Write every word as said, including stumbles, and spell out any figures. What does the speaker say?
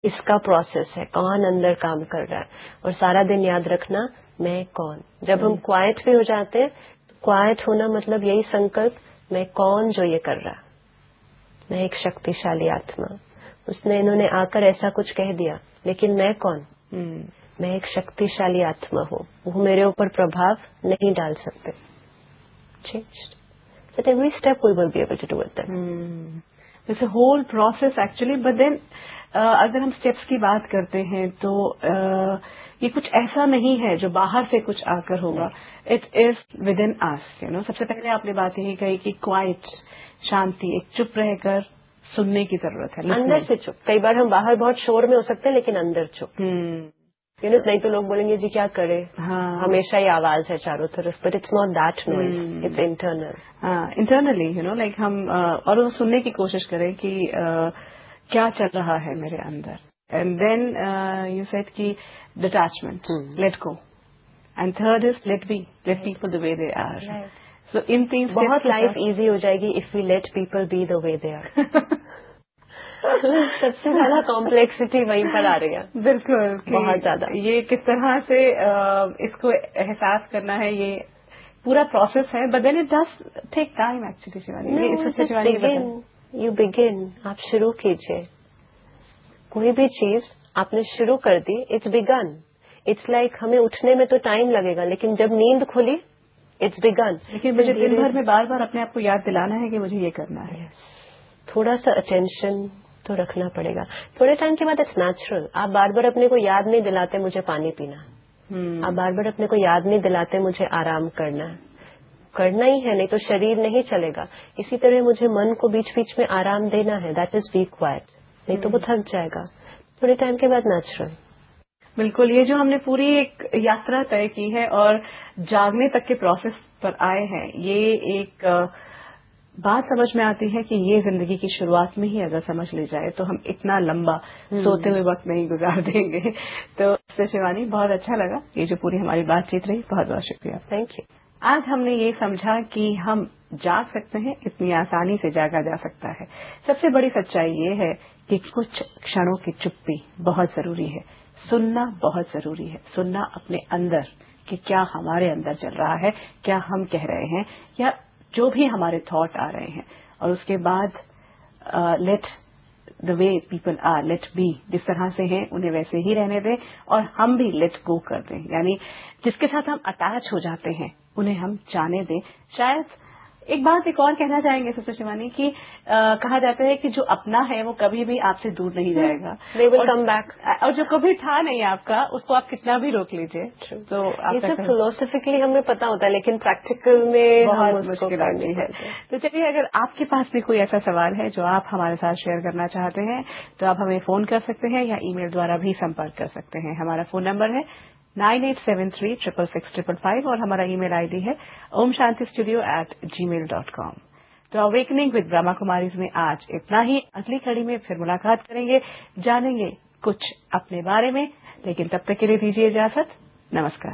इसका प्रोसेस है, कौन अंदर काम कर रहा है। और सारा दिन याद रखना मैं कौन। जब हम क्वाइट भी हो जाते हैं, क्वाइट होना मतलब यही संकल्प, मैं कौन जो ये कर रहा, मैं एक शक्तिशाली आत्मा। उसने इन्होंने आकर ऐसा कुछ कह दिया, लेकिन मैं कौन? hmm. मैं एक शक्तिशाली आत्मा हूँ, वो मेरे ऊपर प्रभाव नहीं डाल सकते। Changed. So at every step we will be able to do it then. Hmm. It's a whole process actually, but then uh, अगर हम स्टेप्स की बात करते हैं तो uh, ये कुछ ऐसा नहीं है जो बाहर से कुछ आकर होगा। It is with in us, you know. सबसे पहले आपने बात यही कही कि क्वाइट, शांति, एक चुप रहकर सुनने की जरूरत है, अंदर से चुप। कई बार हम बाहर बहुत शोर में हो सकते हैं, लेकिन अंदर चुप। यू नो, नहीं तो लोग बोलेंगे जी क्या करे, हाँ, हमेशा ही आवाज है चारों तरफ, but it's not that noise, it's internal. हाँ, इंटरनली, यू नो, लाइक हम uh, और सुनने की कोशिश करें कि uh, क्या चल रहा है मेरे अंदर। एंड देन यू सेड कि detachment, let go, and third is late B, let people the way they are. सो इन तीन बहुत लाइफ इजी हो जाएगी if we let people be the way they are. सबसे ज्यादा कॉम्प्लेक्सिटी वहीं पर आ रही है। बिल्कुल, बहुत ज्यादा। ये किस तरह से uh, इसको एहसास करना है, ये पूरा प्रोसेस है, but then it does take time actually. Shivani, you begin, आप शुरू कीजिए। कोई भी चीज आपने शुरू कर दी, इट्स बिगन। इट्स लाइक हमें उठने में तो टाइम लगेगा, लेकिन जब नींद खुली, इट्स बिगन। लेकिन मुझे दिन भर में बार बार अपने आप को याद दिलाना है कि मुझे ये करना है। yes. थोड़ा सा अटेंशन तो रखना पड़ेगा। थोड़े टाइम के बाद इट्स नेचुरल। आप बार बार अपने को याद नहीं दिलाते मुझे पानी पीना, hmm. आप बार बार अपने को याद नहीं दिलाते मुझे आराम करना है। करना ही है, नहीं तो शरीर नहीं चलेगा। इसी तरह मुझे मन को बीच बीच में आराम देना है, दैट इज बी क्वाइट, नहीं तो वो थक जाएगा। थोड़े टाइम के बाद नेचुरल। बिल्कुल, ये जो हमने पूरी एक यात्रा तय की है और जागने तक के प्रोसेस पर आए हैं, ये एक बात समझ में आती है कि ये जिंदगी की शुरुआत में ही अगर समझ ली जाए तो हम इतना लंबा सोते हुए वक्त नहीं गुजार देंगे। तो शिवानी, बहुत अच्छा लगा ये जो पूरी हमारी बातचीत रही, बहुत बहुत शुक्रिया। Thank you. आज हमने ये समझा कि हम जाग सकते हैं, इतनी आसानी से जागा जा सकता है। सबसे बड़ी सच्चाई ये है कि कुछ क्षणों की चुप्पी बहुत जरूरी है, सुनना बहुत जरूरी है, सुनना अपने अंदर कि क्या हमारे अंदर चल रहा है, क्या हम कह रहे हैं, या जो भी हमारे थॉट आ रहे हैं, और उसके बाद let the way people are, late B, जिस तरह से हैं उन्हें वैसे ही रहने दें, और हम भी लेट गो कर दें, यानी जिसके साथ हम अटैच हो जाते हैं उन्हें हम जाने दें। शायद एक बात एक और कहना चाहेंगे सिस्टर शिवानी कि आ, कहा जाता है कि जो अपना है वो कभी भी आपसे दूर नहीं जाएगा, they will come back। और जो कभी था नहीं आपका, उसको आप कितना भी रोक लीजिए। तो ये सब फिलोसफिकली हमें पता होता है, लेकिन प्रैक्टिकल में बहुत मुश्किल आती है। तो चलिए, अगर आपके पास भी कोई ऐसा सवाल है जो आप हमारे साथ शेयर करना चाहते हैं, तो आप हमें फोन कर सकते हैं या ईमेल द्वारा भी संपर्क कर सकते हैं। हमारा फोन नंबर है nine eight seven three triple six triple five और हमारा ईमेल आईडी है ओम शांति स्टूडियो एट जी मेल डॉट कॉम। तो अवेकनिंग विद ब्रह्मा कुमारीज में आज इतना ही। अगली कड़ी में फिर मुलाकात करेंगे, जानेंगे कुछ अपने बारे में, लेकिन तब तक के लिए दीजिए इजाजत। नमस्कार।